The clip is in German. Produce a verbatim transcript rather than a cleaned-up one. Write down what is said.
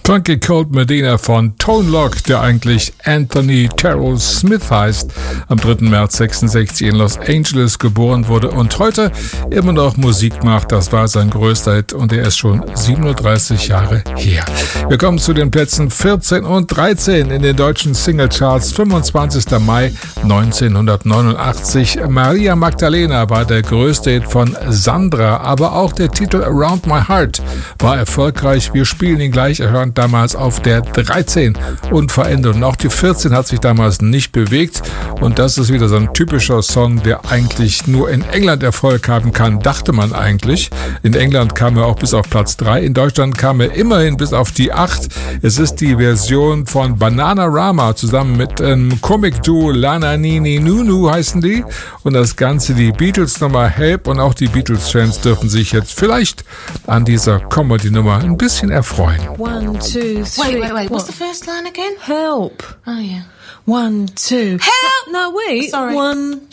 Funky Cold Medina von Tone Loc, der eigentlich Anthony Terrell Smith heißt, am dritten März sechsundsechzig in Los Angeles geboren wurde und heute immer noch Musik macht. Das war sein größter Hit und er ist schon siebenunddreißig Jahre her. Wir kommen zu den Plätzen vierzehn und dreizehn in den deutschen Singlecharts. fünfundzwanzigster Mai neunzehnhundertneunundachtzig. Maria Magdalena war der größte Hit von Sandra, aber auch der Titel Around My Heart war erfolgreich. Wir spielen ihn gleich. Er hört damals auf der dreizehn unverändert. Und auch die vierzehn hat sich damals nicht bewegt. Und das ist wieder so ein typischer Song, der eigentlich nur in England Erfolg haben kann, dachte man eigentlich. In England kam er auch bis auf Platz drei. In Deutschland kam er immerhin bis auf die acht. Es ist die Version von Bananarama zusammen mit einem Comic-Duo Lana Nini Nunu heißen die. Und das Ganze die Beatles-Nummer Help. Und auch die Beatles-Fans dürfen sich jetzt vielleicht an dieser Comedy-Nummer ein bisschen erfreuen. One, two, three. Wait, wait, wait. What? What's the first line again? Help. Oh, yeah. One, two. Help! No, wait. Sorry. One,